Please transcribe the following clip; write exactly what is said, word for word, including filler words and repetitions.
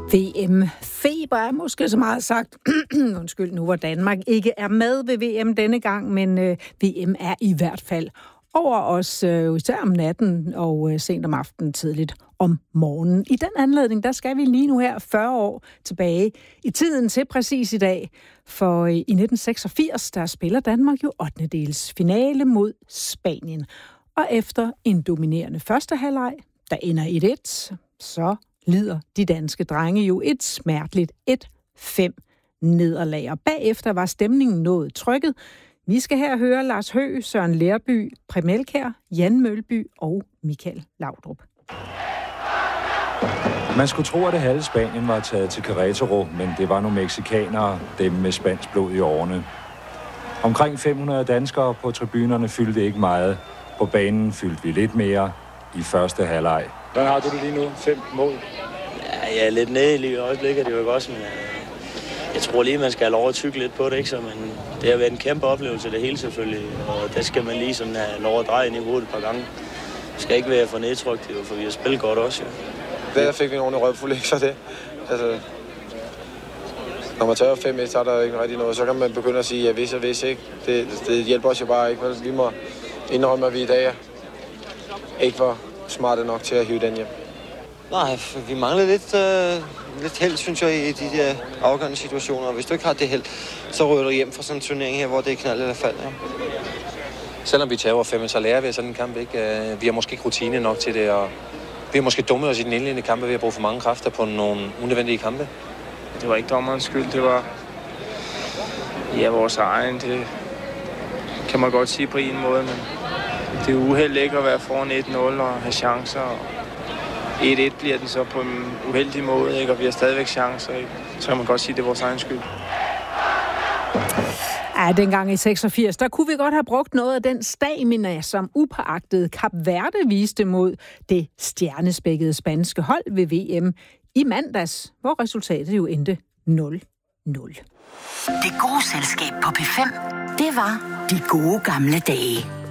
V M-feber er måske så meget sagt. Undskyld nu, hvor Danmark ikke er med ved V M denne gang, men øh, V M er i hvert fald over os, øh, især om natten og øh, sent om aftenen, tidligt om morgenen. I den anledning, der skal vi lige nu her fyrre år tilbage i tiden til præcis i dag. For øh, i nitten seksogfirs, der spiller Danmark jo ottendedels finale mod Spanien. Og efter en dominerende første halvleg, der ender et et, så lider de danske drenge jo et smerteligt et fem nederlag. Og bagefter var stemningen noget trykket. Vi skal her høre Lars Høgh, Søren Lerby, Preben Elkjær, Jan Mølby og Michael Laudrup. Man skulle tro, at det halve Spanien var taget til Querétaro, men det var nogle mexikanere, dem med spansk blod i årene. Omkring fem hundrede danskere på tribunerne fyldte ikke meget. På banen fyldte vi lidt mere i første halvleg. Hvordan har du det lige nu? Fem mål? Ja, jeg er lidt nede lige i øjeblikket, det er jo ikke også, men jeg tror lige, man skal have lov at tygge lidt på det, ikke? Så, men det har været en kæmpe oplevelse, det hele selvfølgelig, og det skal man lige sådan have lov at dreje niveauet et par gange. Det skal ikke være for nedtrykt, for vi har spillet godt også, jo. Der fik vi en ordentlig røvfuld, ikke? Så det, altså, når man tager fem et, så er der ikke rigtig noget. Så kan man begynde at sige, ja, hvis og hvis, ikke? Det, det hjælper os jo bare ikke. Vi må indrømme, at vi i dag er ikke var smarte nok til at hive den hjem. Nej, vi mangler lidt, øh, lidt held, synes jeg, i de der afgørende situationer. Hvis du ikke har det held, så ryger du hjem fra sådan en turnering her, hvor det er knald eller fald. Ja. Selvom vi tager fem, så lærer vi sådan en kamp ikke. Vi har måske ikke rutine nok til det, og vi har måske dummet os i den indledende kampe, vi har brugt for mange kræfter på nogle unødvendige kampe. Det var ikke dommerens skyld, det var ja, vores egen. Det kan man godt sige på en måde, men det er uheldigt ikke at være foran et nul og have chancer. et et bliver den så på en uheldig måde, ikke? Og vi har stadigvæk chancer, ikke? Så kan man godt sige, at det er vores egen skyld. Ja, dengang i seksogfirs, der kunne vi godt have brugt noget af den stamina, som upåagtet Kap Verde viste mod det stjernespækkede spanske hold ved V M i mandags, hvor resultatet jo endte nul nul. Det gode selskab på P fem, det var de gode gamle dage.